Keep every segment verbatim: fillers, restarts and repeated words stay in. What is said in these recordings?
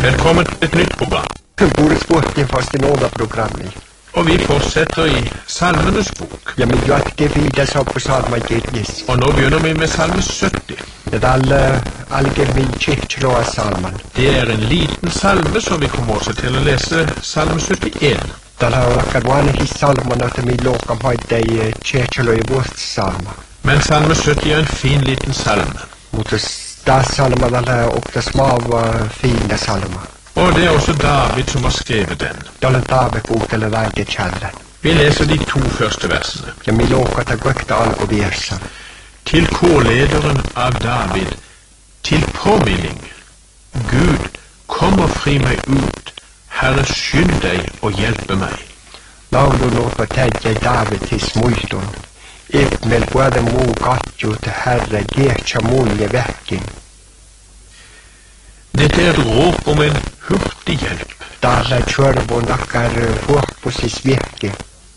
Velkommen til et nytt program. Bordet borti fast i nåda-programmet. Og vi fortsetter i Salmenes bok. Ja, men jag det vidare så på salma Girgis. Og nå begynner vi med salme sytti. Det er alle, alle min kyrkjråa salman. Det er en liten salme, så vi kommer også til å lese salme syttien. Da har jeg akkurat vanlig salman at min lokam hadde i kyrkjråa i vårt salma. Men salme sytti er en fin liten salme. Mot da salma da har opp det små fine salma. Og det er også David som har skrevet den. Da er David bok eller veget kjellen. Vi leser de to første versene. Ja, min lokam ta gøkta algo versa. Til korlederen av David, til påminning. Gud, kom og fri meg ut. Herre, skynd deg og hjelpe meg. Laulu nå forteller David til smulton. Ipmel både mo gatjo til Herre gertja mulje vekking. Dette er et råp om en hurtig hjelp. Der er kjørebånd akkar forpåsis virke.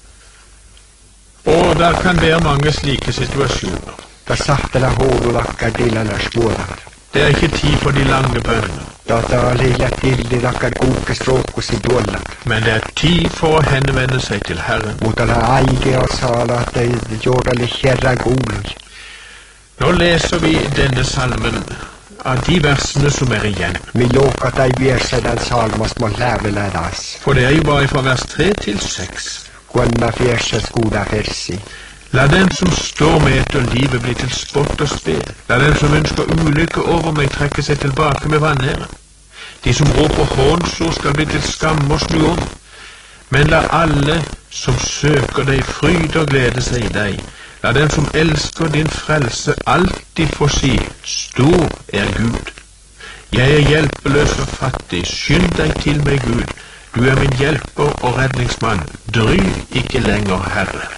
Og der kan være mange slike situasjoner. Da satte la hodet akkar dilene spårer. Det er ikke tid for de lange bønnene. Da da lille dilde akkar goke stråkos i dollar. Men det er tid for å henvende seg til Herren. Mot alla eige og sala at det gjorde litt kjerra gol. Nå leser vi denne salmen av de versene som er igjen. Vi låka deg verset den salmas må leve læras. For det er jo bare fra vers tre til seks. Gwanna verset goda versi. La den som står med etter livet bli til spott og spe. La den som ønsker ulykke over meg trekke seg tilbake med vanære. De som roper hånsord skal bli til skam og snu om. Men la alle som søker deg fryd og glede seg i deg. La den som elsker din frelse alltid få si, stor er Gud. Jeg er hjelpeløs og fattig, skynd deg til meg Gud. Du er min hjelper og redningsmann, dryg ikke lenger Herre.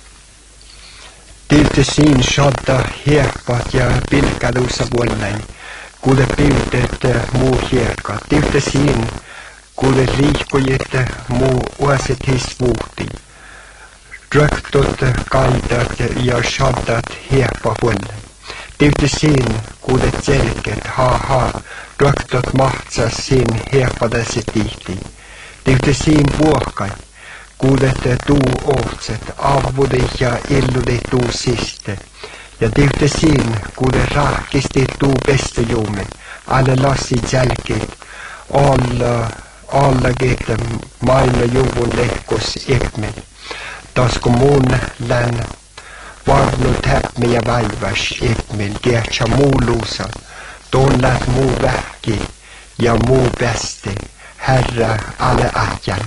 Tiltä siin shodda hiekkat ja pilkkadussa vuollei. Kuule piltet muu hiekka. Tiltä siin kuule liikkujet muu uaset hisvuuti. Röktot kantat ja shoddat hiekka vuollei. Tiltä siin kuule selket ha ha. Röktot mahtsas siin hiekpadasi tihti. Tiltä siin vuokai. Kuulette tuu ohtset, avvudi ja illudi tuu siste. Ja tiltä siin, kuule rahkisti tuu pestejuume, alle lassit jälkit, alla, alla gete maailma juvun lehkos ikmel. Tasko mun län, varnu täpmi ja väiväs ikmel, gertsa muu luusa, tuon lät muu vähki ja muu beste, Herre alle ähjän.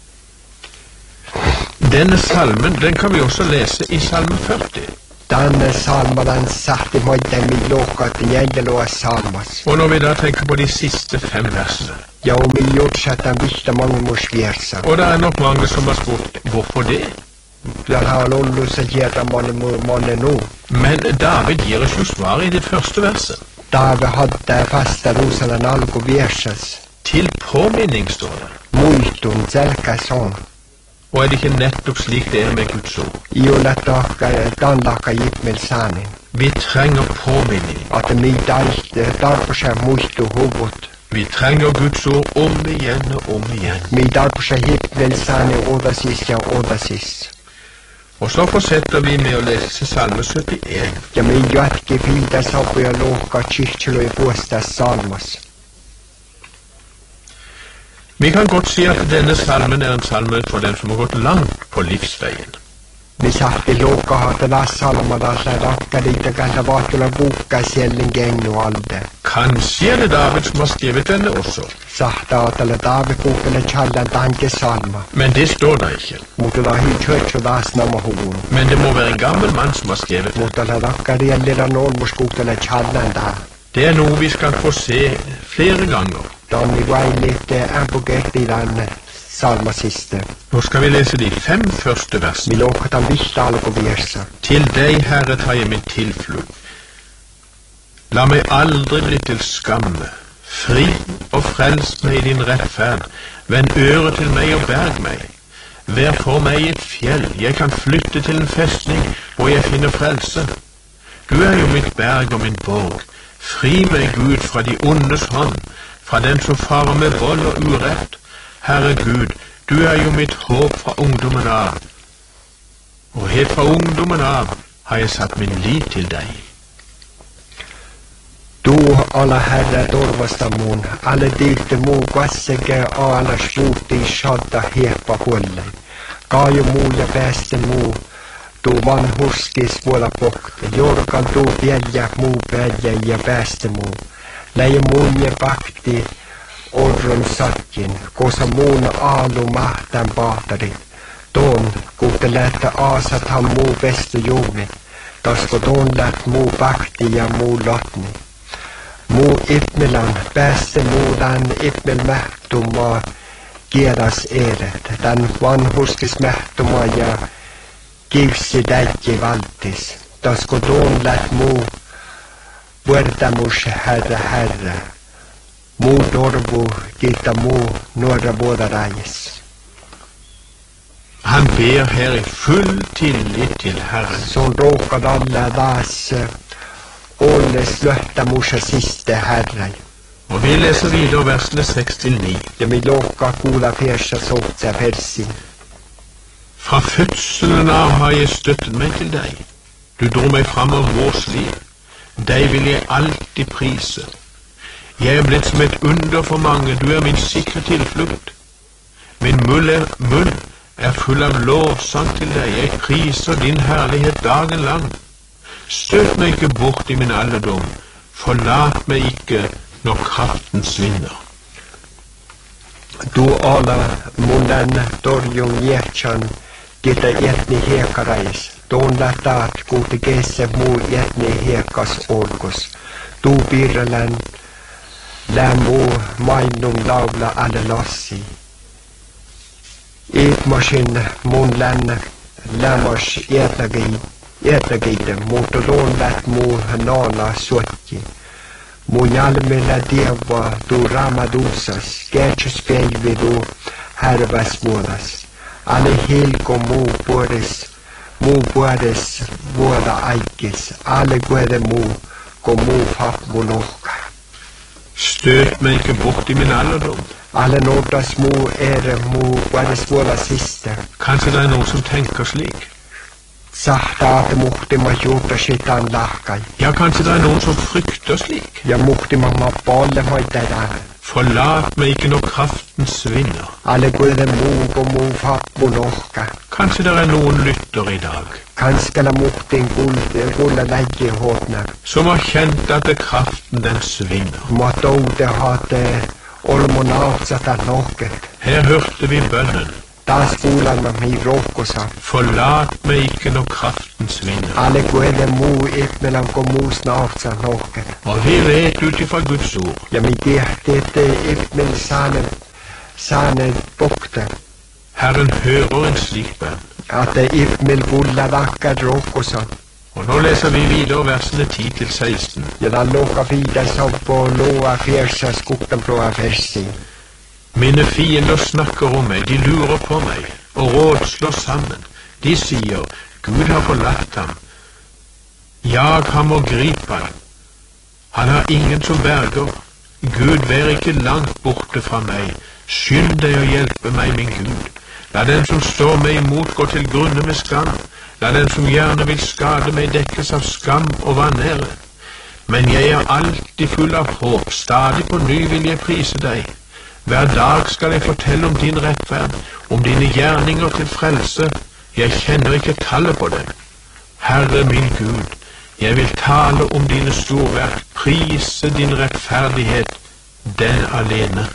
Denne salmen, den kan vi også lese i salmen førti. Denne salmen, den satte måten min låkat i gjengeloa salmas. Og når vi da tenker på de siste fem versene. Ja, og min gjort seg at den visste mange mors versa. Og det er nok mange som har spurt, hvorfor det? Det har lollu seg gjerne mange nå. Men David gir oss jo svar i det første verset. David hadde fasta rosen algo versas. Til påminning står det. Muitun selkä sånn. Og er det ikke nettopp slik det er med Guds ord? Jo, letaka, danlaka gipmel sanin. Vi trenger påminning. At mi dalt, derfor seg muitu hovot. Vi trenger Guds ord om igjen og om igjen. Mi derfor seg gipmel sanin, odasis ja odasis. Og så fortsetter vi med å lese salme syttien. Ja, mi jatki filta sapu ja loka kyrkjelo i båstas salmas. Vi kan godt si at denne salmen er en salme for den som har gått langt på livsveien. Vi satte loka hata la salma da la rakka dit og gata vatula boka sjellen geng og alde. Kanskje er det David som har skrevet denne også. Sahta at alle David bokele kjallan tanke salma. Men det står der ikke. Mot la hi kjørt og dasna med hoven. Men det må være en gammel mann som har skrevet. Mot la rakka det gjelder noen mor skokele kjallan da. Det er noe vi skal få se flere ganger. Da vi var litt ambogert i den salma siste. Nå skal vi lese de fem første versene. Vi låket han visste alle på verset. Til deg, Herre, tar jeg min tilflukt. La meg aldri bli til skamme. Fri og frels meg i din rettferd. Vend øret til meg og berg meg. Vær for meg et fjell. Jeg kan flytte til en festning hvor jeg finner frelse. Du er jo mitt berg og min borg. Fri meg, Gud, fra de ondes hånd, fra den som farer med vold og urett. Herre Gud, du er jo mitt håp fra ungdommen av. Og helt fra ungdommen av har jeg satt min lit til deg. Du, alla Herre, torvasta mun, alle diitte muu kasseke aala sluutti shadda hiepa huolle. Kaajo muu ja pääste muu, tu vanhurskis vuola pokte, jorkan tu piedjä muu päädjä ja pääste muu. Läjä muun ja pakti orron satkin, kosa muun aalu mahtan pahtarit. Tuon, kuutte lähtä aasathan muu pestu juumi, tasko tuon läht muu pakti ja muu lotni. Muu ipmelan päässe muudan ipmel mähtumaa kiedas eeret, tän vanhuskis mähtumaa ja kivsi täikki valtis. Tasko tuon läht muu vuortamus herra herra, muu torvu kiitta muu nuora vuodaräjes. Han ber her i full tillit til Herren. Som råkad alla das åles löhtämusa siste herra. Og vi leser videre versene seks til ni. Ja mi lokka kuula persa sohtsa persi. Fra fødselen av har jeg støttet meg til deg. Du dro meg fram av vårs liv. Deg vil jeg alltid prise. Jeg er blitt som et under for mange, du er min sikre tilflukt. Min munn er, munn er full av lovsang til deg, jeg priser din herlighet dagen lang. Støt meg ikke bort i min alderdom, forlat meg ikke når kraften svinner. Du ala munnen torjun jähtsän, kita jätni hiekarais. Tuon lähtaat kuuti keesse muu jätni hiekas orkos. Tu piirrelän lää muu mainun laula alle lassi. Iitmasin mun län lämmas jätägeitä, mutta tuon läht muu naana suotti. Mun jalmilla tievaa tuu raamadussas, kertsuspäivi tuu härväs vuodas. Alle hilko muu puodes, muu puodes vuoda aikis, alle kuede muu, kun muu hapmun uhka. Støt meg ikke bort i min alderdom. Alle nådas muu ere muu puodes vuoda siste. Kanskje det er noen som tenker slik. Sahtaat muhtima juuta shitan lahkai. Ja, kanskje det er noen som frykter slik. Ja muhtima ma palle hoitetaan. Forlat meg ikke når kraften svinner. Alle kuede muu kun muu hapmun uhka. Kanskje det er noen lytter i dag. Kanskje la muhtin kulla läggi håtna. Som har kjent at det kraften den svinner. Ma toude hate olmon avsata nohket. Her hørte vi bønnen. Taas kuulan ma mi rohkosa. Forlat meg ikke når kraften svinner. Alle kuede muu ipmelan kun muus naavtsa nohket. Og vi vet ut ifra Guds ord. Ja mi tiehti, ette ipmel saane, saane pokte. Herren hører en slik bønn. At ipmel kulla lakkad rohkosa. Og nå leser vi videre versene ti til seksten. Ja da loka fidas opp og loa fjersa skukten plåa fersi. Mine fiender snakker om meg, de lurer på meg, og rådslår sammen. De sier, Gud har forlatt ham. Jag ham og grip ham. Han har ingen som berger. Gud, vær ikke langt borte fra meg. Skynd deg å hjelpe meg, min Gud. La den som står meg imot gå til grunne med skam. La den som gjerne vil skade meg dekkes av skam og vanære. Men jeg er alltid full av håp, stadig på ny vil jeg prise deg. Hver dag skal jeg fortelle om din rettferd, om dine gjerninger til frelse. Jeg kjenner ikke tallet på dem. Herre min Gud, jeg vil tale om dine storverk, prise din rettferdighet, den alene.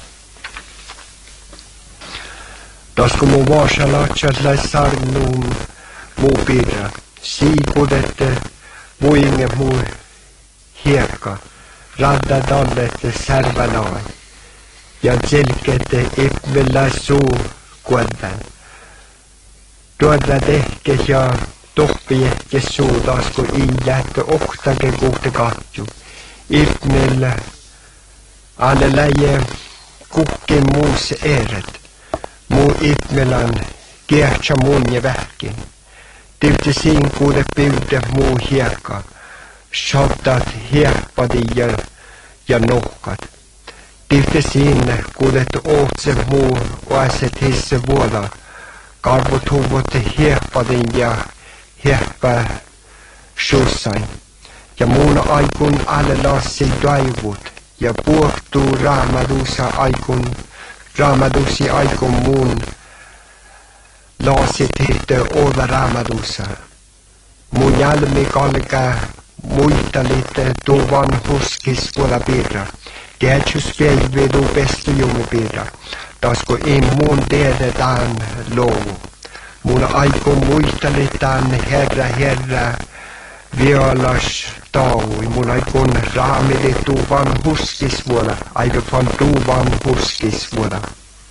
Da skal mu vaasa latsat lai sarnum muu piirra. Siikudette muinge muu hiekka. Radda tallette särvänai. Ja selkete ipmellä suu kuodan. Tuoda tehke ja tohpi ehke suu taas kun iljähtö ohtake kuhte katju. Ipmellä alle läje kuhki muus eeret. Muu ipmelan kiehtsä muun ja vähkin. Tilti siin kuude piude muu hiekka. shaddat herpadia ja nohkat. Tifte sinne kuulet ootse muu oaset hisse vuoda. Karvotuvot herpadin ja herpä shussain. Ja muun aikun alle lassi toivut. Ja puhtuu raamadusa aikun, raamadusi aikun muun lasit hitte oda raamadusa. Mun jälmi kalka muittalit tuvan huskis vuoda pirra. Tiedätys päivä du bestu jumipirra. Tasko ei mun tiedetään lovu. Mun aikun muittalitaan herra herra violas taui. Mun aikun raamili tuvan huskisvuoda. Aika fan tuvan huskisvuoda.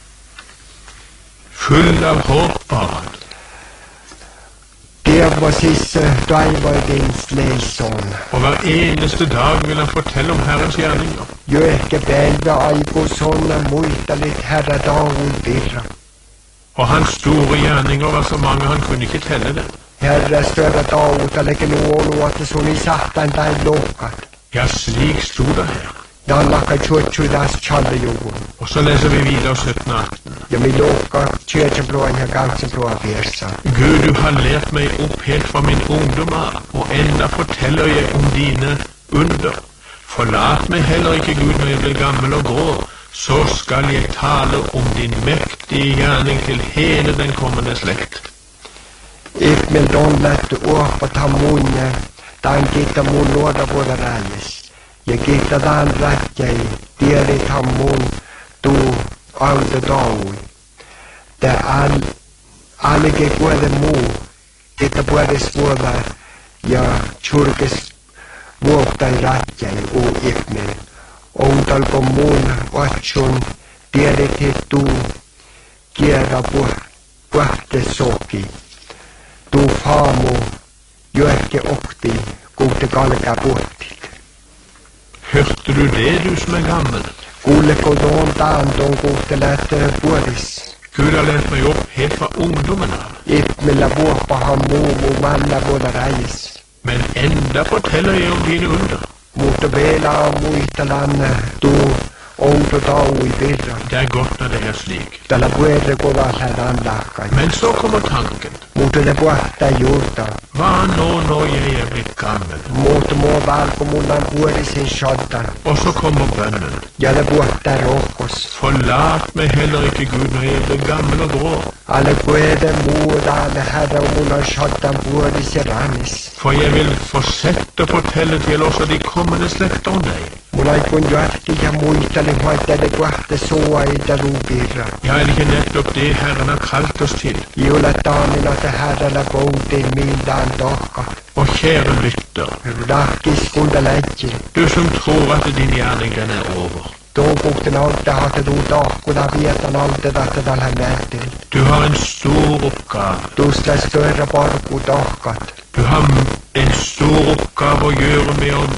Full av hoppbarn. Det var siste Daivaidins leson. Og hver eneste dag vil han fortelle om Herrens gjerninger. Jo ikke belve aiku sånne muittalit herra daun birra. Og hans store gjerninger var så mange han kunne ikke telle det. Herra større dauta leke luolu, at sun i sahtan tai lokat. Ja, slik sto det her. Dan lakka tjutjudas challejugun. Og så leser vi videre sytten atten. Ja mi lokka tjetsebroan ja gautsebrua virsa. Gud, du har lært meg opp helt fra min ungdom av, og enda forteller jeg om dine under. Forlat meg heller ikke, Gud, når jeg blir gammel og grå, så skal jeg tale om din mektige gjerning til hele den kommende slekt. Ik min don lett åpa ta munne, dan gitta mun låda våra rallis. Jeg gitta dan rättjäi, tieri ta mun tu alde daui. Det all, allige kuede muu, gitta puedes vuoda ja tjurkes vuoktai rättjäi u ikmel. Ontalko mun vatsun tiedit hittu kiera puhte soki. Tu faamu joekke okti kuutte kalka puhtit. Hørte du det, du som er gammel? Kuule kodon taanton kuutte lähtee puolis. Gud har lært meg opp helt fra ungdommen av. Ipmillä vuoppahan muu muu manna vuoda räis. Men enda forteller jeg om dine under. Mutta vielä muistelan tu outo taui virra. Det er godt når det er slik. Tällä puerre kovalla landakkai. Men så kommer tanken. Mutta det puhta juurta. Hva nå når jeg er blitt gammel? Mutta muu valko munnan puorisin shaddan. Og så kommer bønnen. Ja det puhta rohkos. Forlat meg heller ikke, Gud, når jeg blir gammel og grå. Alle puede muudaan herra munnan shaddan puoris ja ranis. For jeg vil fortsette å fortelle til også de kommende slekter om deg. Mun aikun johti ja muisteli hoitta det puhta soa i darubirra. Ja, er det ikke nettopp det Herren har kalt oss til? Julla taanina te herralla koutin mindaan tohka. Og kjære lytter, Rakkis kunda lätsi. du som tror at din gjerning den er over. Tuukukten alta hatte tuu tohkuda vietan alta tahta tällä nähtil. Du har en stor oppgave. Tusta større parku tohkat. Du har en stor oppgave å gjøre med å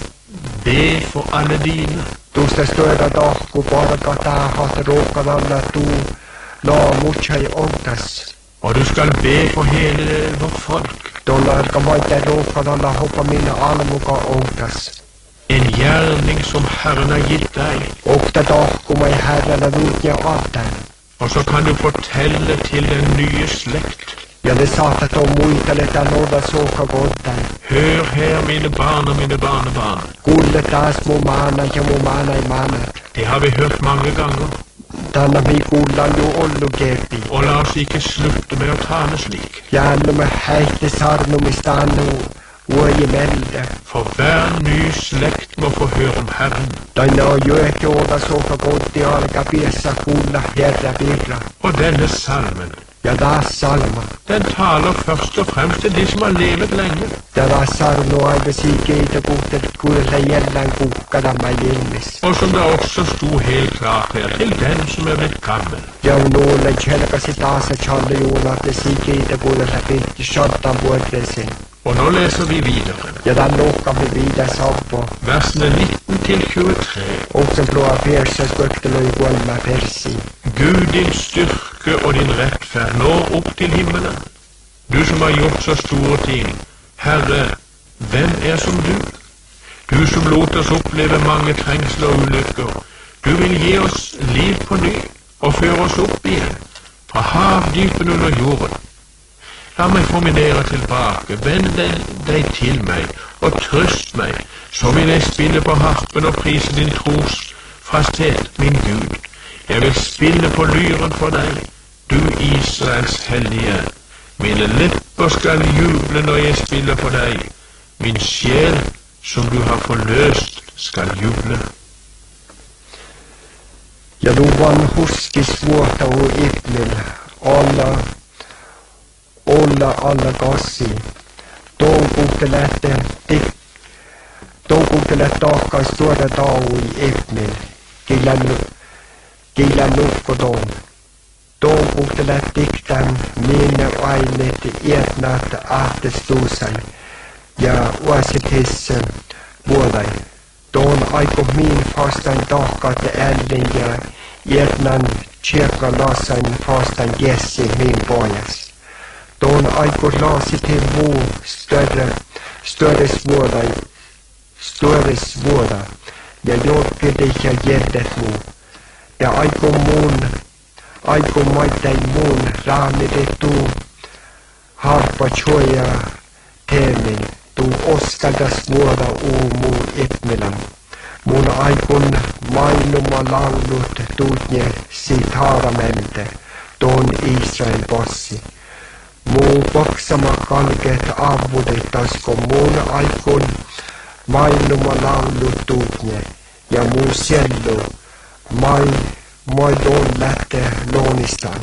be for alle dine. Tusta større tohku parka tahat ruokkadanna tuu laamutsai oltas. Og du skal be for hele vårt folk. Tuolla alka voitte ruokkadanna hoppa minna almuka oltas. En gjerning som Herren har gitt deg. Okta tohku mai herralla viitja atan. Og så kan du fortelle til den nye slekt. Ja det saatat on muisteletaan noda soka koddan. Hør her, mine barn og mine barnebarn. Kuule taas mu maana ja mu maana i maanat. Det har vi hørt mange ganger. Tänne mi kuullaan jo ollu kerti. Og la oss ikke slutte med å tale slik. Jäännömme häitte sarnumista annu uoji melde. For hver ny slekt må få høre om Herren. Tänne on jo ehkä oda soka kotti alka piessa kuulla herra virra. Og denne salmen, Ja taas salma. den taler først og fremst til de som har levet lenge. Tämä sarnu aika siikeitä kuuhtelet kuulla jellään kukkadamma ilmis. Og som det også sto helt klart her, til den som er blitt gammel. Ja nuolle tjelkasi taas et challe juunatte siikeitä kuulla piltti shottan puolresin. Og nå leser vi videre. Ja tämän nuhkamme viida sabbo. Versene nitten til tjuetre. Oksen blåa persa spøkteløy kuolma persi. Gud, din styrke og din rettferd når opp til himmelen. Du som har gjort så store ting. Herre, hvem er som du? Du som lot oss oppleve mange trengsler og ulykker, du vil gi oss liv på ny og føre oss opp igjen fra havdypen under jorden. La meg formidere tilbake, vend deg, deg til meg og trøst meg, så vil jeg spille på harpen og prise din trosfasthet, min Gud. Jeg vil spille på lyren for deg, du Israels hellige. Mine lepper skal juble når jeg spiller for deg. Min sjel, som du har forløst, skal juble. Ja luvan huskis vuota u ihmil, olla, olla alla kassi. Toukuutelätte, toukuutelätte tahkas tuoda tau i ihmil, killä nukkoton. Toukuutelätte tiktan minne aineet ietnaat ahdestuusan ja uasitis vuodai. Tuon aiko min fastan tahkat ällen ja ietnan tjekka lasan fastan jessi min pojas. Tuon aiko laasitin muu större, störres vuodai, störres vuoda ja jorkede ja jeddet muu. Ja aiko muun, aiko maittain muun raamitettu harpa tjoja teemin. Tu oskaldas vuoda uumu itmilan. Mun aikun mainuma laulut tuutnje siit haaramente, tuon Israel bossi. Muu poksama kalket avvudetasko mun aikun mainuma laulut tuutnje, ja muu siellu mai, mai tuon lähte loonistan.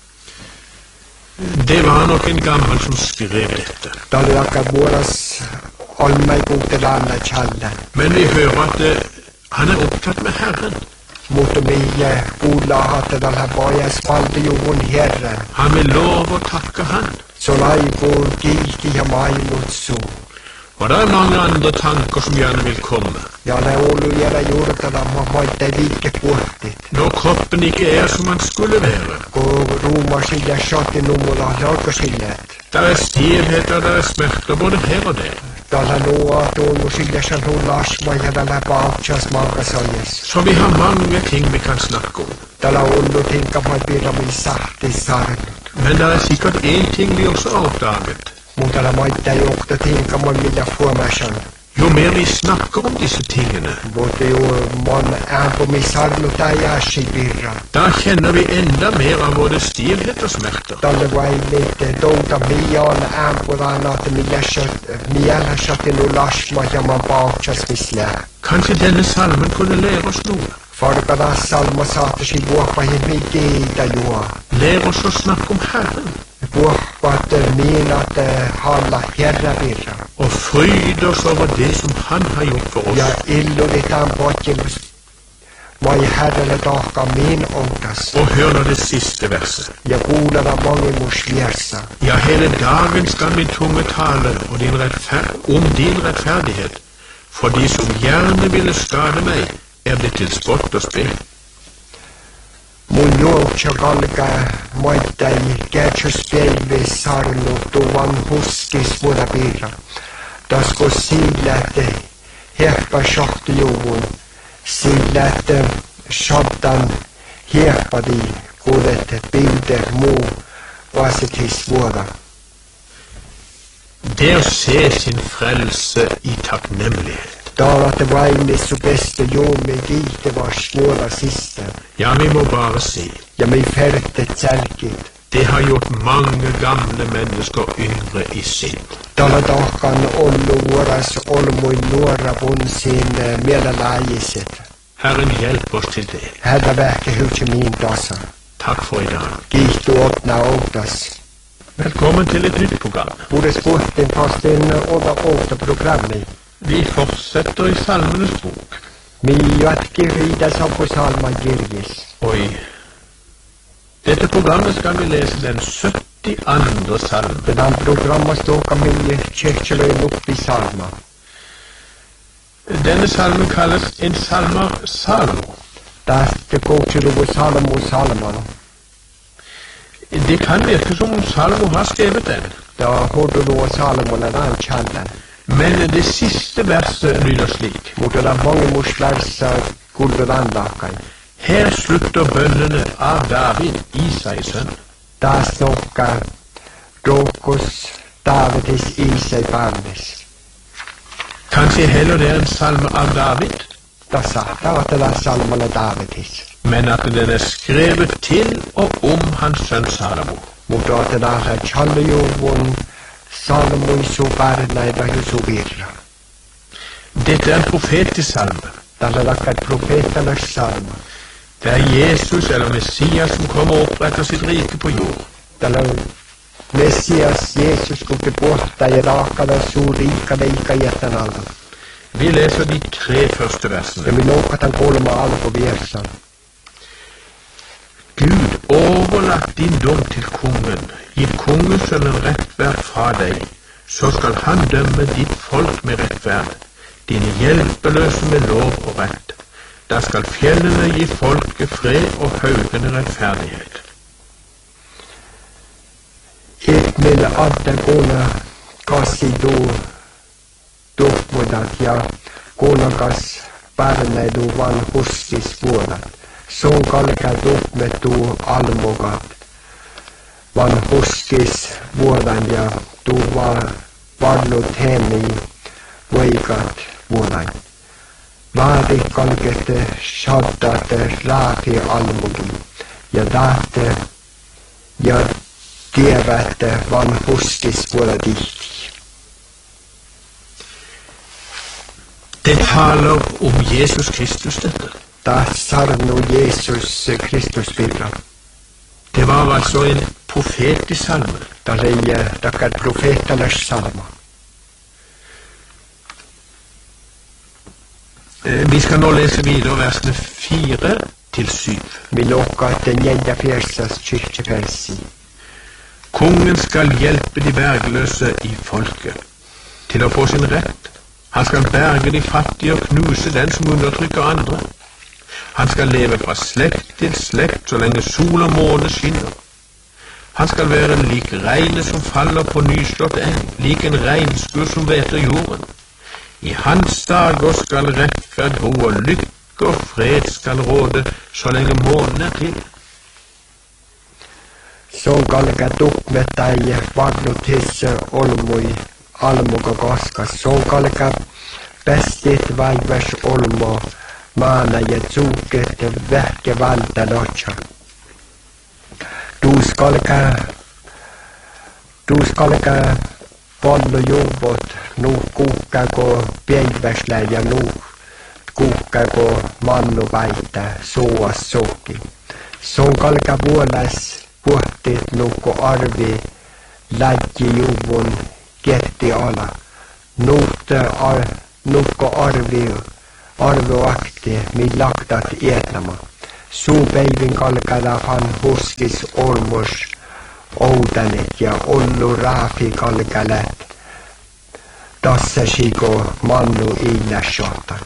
Det var nok en gammel som skrev dette. Da det akka våras olmeikuutelanna tjalla. Men vi hører at uh, han er opptatt med Herren. Mutta mie kuulla hatta tällä pojas valtijuun Herran. Han vil love å takke han. Så laivur kilti ja mainutsu. Og det er mange andre tanker som gjerne vil komme. Ja ne olu jäädä juurtana ma moitte liikepuhtit. Når kroppen ikke er som han skulle være. Kun ruuma sille shotti nummulla lorko sillet. Der er stivheter, der er smerter både her og der. Tällä nuo tuonu sille shan hullasma ja tällä pautjas maakasojes. Så vi har mange ting vi kan snakke om. Tällä olu tinkamai pirami sahti sarnut. Men der er sikkert en ting vi også har oppdaget. Mutta tällä moitte juokta tinkamai millä fuomasan. Jo mer vi snakker om disse tingene, Mutta jo man ämpumi sarnut äjäsi pirra. da kjenner vi enda mer av både stivhet og smerter. Tällä vai liitte touta miaan ämpurana, että miellä shotinu lasma ja man pautjas mislää. Kanskje denne salmen kunne lære oss noe. Farkada salma saatasi vuopahin mi kiitä juo. Lær oss å snakke om Herren, Vuopat miinat halla herra pirra. og fryde oss over det som han har gjort for oss. Ja illuditaan potjelus. Vai herralle tahka min outas. Og hør nå det siste verset. Ja kuulada mongimus viersa. Ja, hele dagen skal min tunge tale og din rettfer- om din rettferdighet, for de som gjerne ville skade meg, er blitt til spott og spill. Mun juoksa kalka moittai kertsus pelvis sarnu tuvan huskis vuoda pirra. Tasko sillä, että hieppa shohtijuvun. Sillä, että shottan hieppadi kuudet bilder muu vasitis vuoda. Det å se sin frelse i takknemlighet. Taalatte vainissu pestä juumi kiihtevas vuoda sista. Ja, vi må bare se. Ja mi fertet sälkit. Det har gjort mange gamle mennesker yngre i sinn. Tällä tahkan ollu vuoras olmuin nuora punsin mielelääjiset. Herren, hjelp oss til det. Herra vähke hyvtsi min tasa. Takk for i dag. Kiihtu otna outas. Velkommen til et nytt program. Pudes puhtin pastin ota outa programmi. Vi fortsetter i Salmenes bok. Mi jatki riida sapu salman kirjis. Og i dette programmet skal vi lese den syttiandre salmen. Tähän programmasta tuoka mi tjehtselöin uppi salma. Denne salmen kalles en salmer Salomo. Tästä koutseluvu salmu salman. Det kan virke som om Salomo har skrevet den. Ja hodu luo salmonen an challan. Men det siste verset lyder slik. Mutta det mange muslarsa kulturan lakai. Her slutter bønnene av David, Isais sønn. Taas nokka Dokos Davidis Isai Pardes. Kanskje heller det er en salme av David, Da saattaa olla salmalla Davidis. men at den er skrevet til og om hans sønn Salomo. Mutta otetaan Chalujuvun salmuisu parnaita Jusuvirra. Dette er en profetisk salme. Tällä lakkat profeettalas salma. Det er Jesus eller Messias som kommer og oppretter sitt rike på jord. Tällä Messias Jeesus kulti pohtaa ja raakada suuriikkada ikajättän alta. Vi leser de tre første Ja versene. me loukatan kolma alkuviersan. Gud, overlatt din dom til kongen. Gi kongesønnen rettverd fra deg. Så skal han dømme ditt folk med rettverd, dine hjelpeløse med lov og rett. Da skal fjellene gi folket fred og haugene rettferdighet. Et meillä adda kona kassi tuu tuhmudat ja konakas pärneidu van hussis vuodat. Se on kalka tuhmettu almogat van huskis vuodan ja tuu vaan vannut hemi voikat vuodan. Vaadi kalkette shaddatte raati almugi ja tahte ja tiedätte van huskis vuoda tihti. Det taler om Jesus Kristus, dette. Taas sarnu Jeesus Kristus virra. Det var altså en profetisk salme. Ta leija takat profeettalas salma. Eh, Vi skal nå lese videre versene fire til syv. Vi lokkaatte neljä fiersas kyrkjepersi. Kongen skal hjelpe de bergløse i folket til å få sin rett. Han skal berge de fattige og knuse den som undertrykker andre. Han skal leve fra slekt til slekt så lenge sol og måne skinner. Han skal være lik regnet som faller på nyslått eng, lik en regnskur som hveter jorden. I hans dager skal rettferd gro og lykke og fred skal råde så lenge månen er til. Se on kalka tukmettaja vannut hisse olmui almuka koskas. Se on kalka pestit vaivas olmo maana ja tsuket vähke valta notsa. Tuus kalka tuus kalka pollu juvot nuu kukkako pienväslä ja nuu kukkako mannu väitä suas sukki. Se on kalka vuolas puhtiit nukko arvi läjji juvun ketti ala. Nuutte ar, nukko arvi arvoakti mi laktat ietama. Suu peivin kalkada fan huskis olmus oudanet ja ollu raafi kalkalet. Tässä siko mannu illa shotan.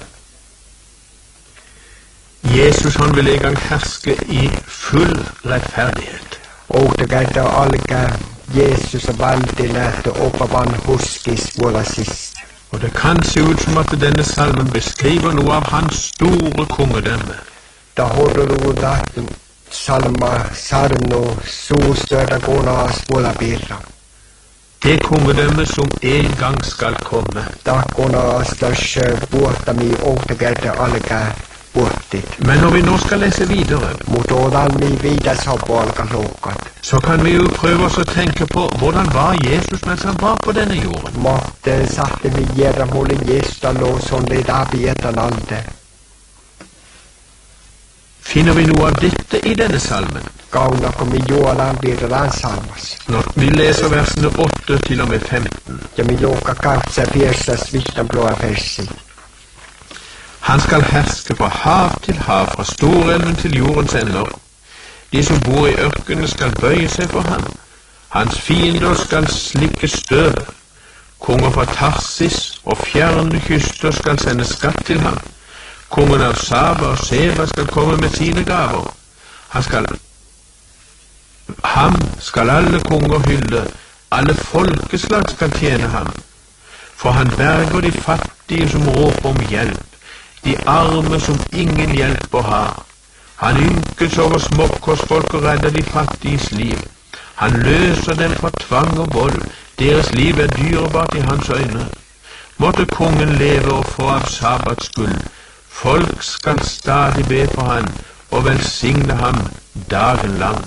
Jesus han vil en gang herske i full rettferdighet. Outokäytö alkaa Jeesus valti lähtö opavan huskis vuola sist. Og det kan se ut som at denne salmen beskriver noe av hans store kongedømme. Da hodoruuta salma sarnu suustörda konaas vuola pirra. Det kongedømme som en gang skal komme. Da konaas tas vuottami outokäytö alkaa vuottit. Men når vi nå skal lese videre, Mutta otan mi viidas hoppu alkaa luukat. så kan vi jo prøve oss å tenke på hvordan var Jesus mens han var på denne jorden. Måtte satte vi gjøre mulle gjesta lås on liit abietan alde. Finner vi noe av dette i denne salmen? Kauna kun mi juolaan pirraan salmas. Når vi leser versene åtte til og med femten. Ja mi luukka kahtsa piersas vittan blåa persi. Han skal herske fra hav til hav, fra storelven til jordens ender. De som bor i ørkenen skal bøye seg for ham. Hans fiender skal slikke støv. Konger fra Tarsis og fjerne kyster skal sende skatt til ham. Kongen av Saba og Seba skal komme med sine gaver. Han skal, ham skal alle konger hylle. Alle folkeslag skal tjene ham. For han berger de fattige som råper om hjelp, de arme som ingen hjelper har. Han ynkes over småkostfolk og redder de fattiges liv. Han løser dem fra tvang og vold, deres liv er dyrebart i hans øyne. Måtte kongen leve og få av sabbats gull. Folk skal stadig be for han og velsigne ham dagen lang.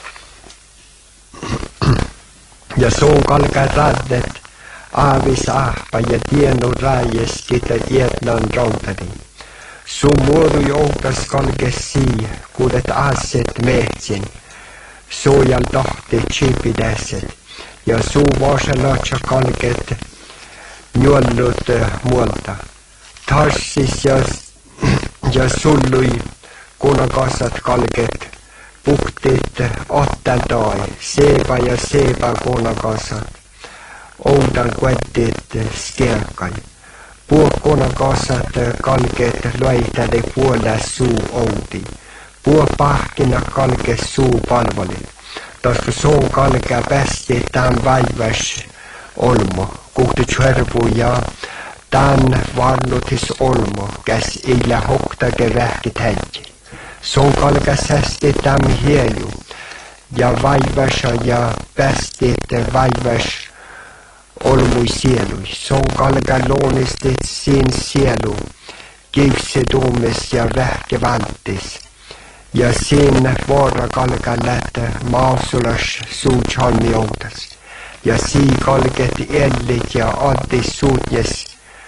Ja suun kalkaa raddet, aavis ahpa ja tienu raajes kita ietnan rautani. Sun muodu joutas kalkes sii, kuudet aaset mehtsin. Suojal tohti chipidäset, ja suu vaasalaatsa kalket njollut muolta. Tarsis ja, ja sullui kunakasat kalket, puktit ottan tai, seeba ja seeba kunakasat. Oudan kuettit skelkai. Puokkunakasat kalket loitade puolella suu outi. Puo pahkina kalke suu palvoli. Toska suun kalkea päästi tämän vaivas olmo. Kuhti tjärvu ja tämän varnutis olmo. Käs illä hoktage vähkit hädji. Suun kalkea sästi tämän hieju. Ja vaivasa ja päästi vaivas olmui sielui. Suun kalkea luonistit siin sielu. Kivse tuumes ja vähke vantis. Ja siinä vuoro kalkan lähtö mausulas suutsalmi outas. Ja sii kalket ellit ja antis suutjes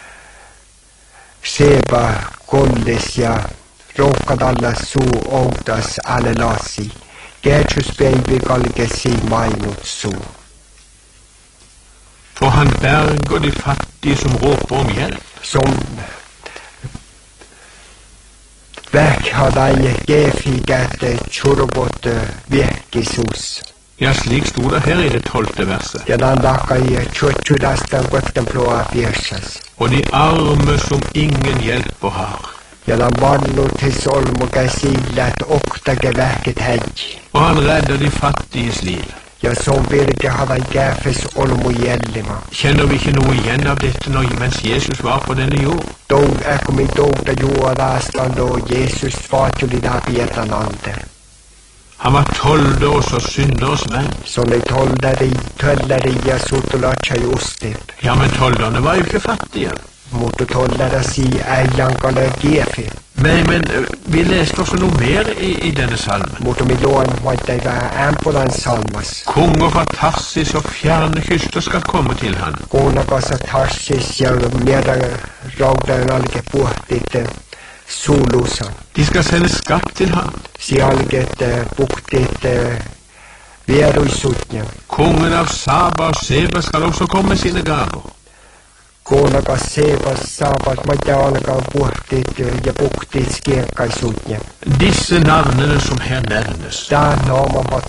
seeba kollis ja rohkadalla suu outas alle lasi. Kertsuspäivi kalkes sii mainut suu. For han berger de fattige som råper om hjelp. Som väk har dei gefigat tjurvot virkisuus. Ja, slik stod det her i det tolvte verset. Ja den dakai tjurtjudasta gutten ploa fjersas. Og de arme som ingen hjelper har. Ja den vannu til solmuga sillat oktage vähket hädji. Og han redder de fattiges liv. Ja som virke har dei gafes olmu jellima. Kjenner vi ikke noe igjen av dette når, mens Jesus var på denne jord? Dog äkomi dogda juodastan då Jesus fatjuli da pietanante. Han var tolldårs og synders venn. Så ne toldari, tollari ja sutulatsa justip. Ja, men tolderne var jo ikke fattige. Mutta tollara si äijankale gefi. Men, men vi leste også noe mer i, i denne salmen. Mutta mi luon vaikka ei vähän ampulan salmas. Konger fra Tarsis og fjerne kyster skal komme til han. Kuunakassa Tarsis ja mera raudan alke puhtit sulusan. De skal sende skatt til han. Si alket puktit vieruisutja. Kongen av Saba og Seba skal også komme med sine gaver. Kuunakas seepas saapas maita alkaa puhtit ja puktit skiekkaisutja. Disse navnene som her nevnes. Tää noomavat